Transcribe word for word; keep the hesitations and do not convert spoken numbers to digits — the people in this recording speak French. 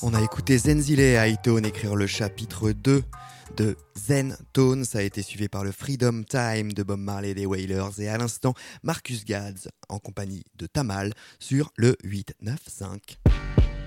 On a écouté Zenzile et Hightone écrire le chapitre deux de Zen Tone. Ça a été suivi par le Freedom Time de Bob Marley et des Wailers. Et à l'instant, Marcus Gads en compagnie de Tamal sur le huit neuf cinq.